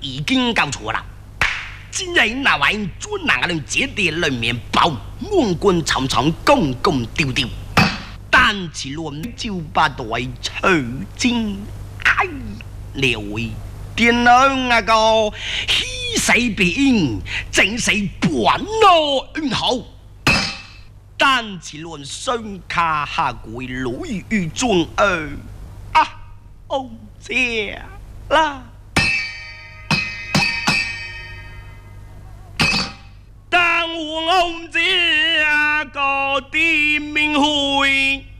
已经搞错了。今日那位专拿人接地里面包，满棍长长，公公丢丢，单起轮就把对抽筋，哎，两位电脑那个稀世病，正是半路运好。单起轮双卡下跪，雷雨中啊，哦这啦。当我这个的名讳，